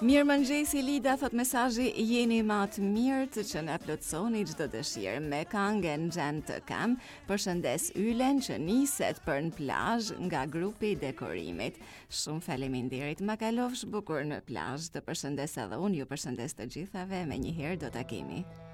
Mirë mëngjesi Lida, thot mesazhi jeni ma të mirë që na plotsoni çdo dëshirë me këngën Gjend të kam. Përshëndes Ylen që niset për në plazh nga grupi i dekorimit. Shumë faleminderit. Ma kalofsh bukur në plazh. Të përshëndes edhe unë, ju përshëndes të gjithave. Me njëherë do ta kemi.